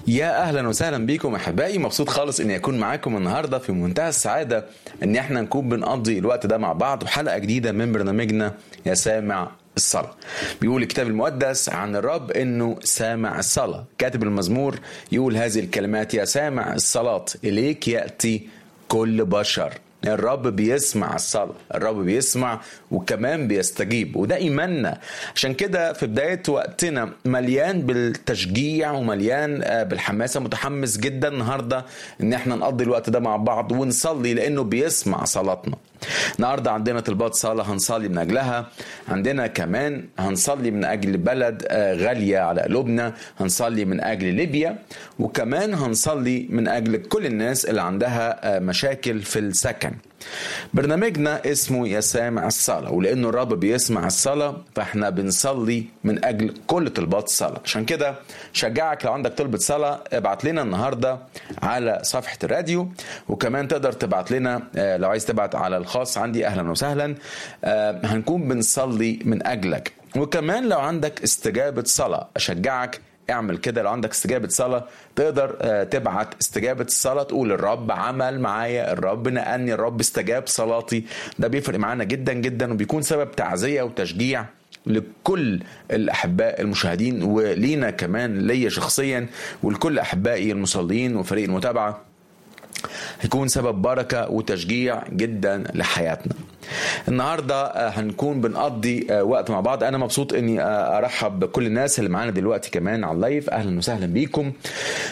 يا اهلا وسهلا بيكم احبائي، مبسوط خالص اني اكون معاكم النهارده. في منتهى السعاده ان احنا نكون بنقضي الوقت ده مع بعض وحلقه جديده من برنامجنا يا سامع الصلاة. بيقول الكتاب المقدس عن الرب انه سامع الصلاة. كاتب المزمور يقول هذه الكلمات: يا سامع الصلاة اليك يأتي كل بشر. الرب بيسمع الصلاة، الرب بيسمع وكمان بيستجيب، وده إيماننا. عشان كده في بداية وقتنا مليان بالتشجيع ومليان بالحماسة، متحمس جدا النهاردة ان احنا نقضي الوقت ده مع بعض ونصلي لانه بيسمع صلاتنا. النهاردة عندنا طلبات صلاة هنصلي من أجلها، عندنا كمان هنصلي من أجل بلد غالية على قلوبنا، هنصلي من أجل ليبيا، وكمان هنصلي من أجل كل الناس اللي عندها مشاكل في السكن. برنامجنا اسمه يا سامع الصلاة، ولأنه الرب بيسمع الصلاة فاحنا بنصلي من أجل كل طلبات الصلاة. عشان كده شجعك لو عندك طلبة صلاة ابعت لنا النهاردة على صفحة الراديو، وكمان تقدر تبعت لنا لو عايز تبعت على الخاص عندي أهلا وسهلا، هنكون بنصلي من أجلك. وكمان لو عندك استجابة صلاة أشجعك اعمل كده. لو عندك استجابة صلاة تقدر تبعت استجابة الصلاة، تقول الرب عمل معايا، الرب نقلني، الرب استجاب صلاتي. ده بيفرق معانا جدا جدا وبيكون سبب تعزية وتشجيع لكل الأحباء المشاهدين، ولينا كمان ليا شخصيا ولكل أحبائي المصلين وفريق المتابعة. هيكون سبب بركة وتشجيع جدا لحياتنا. النهاردة هنكون بنقضي وقت مع بعض. أنا مبسوط أني أرحب بكل الناس اللي معانا دلوقتي كمان على اللايف. أهلا وسهلا بيكم.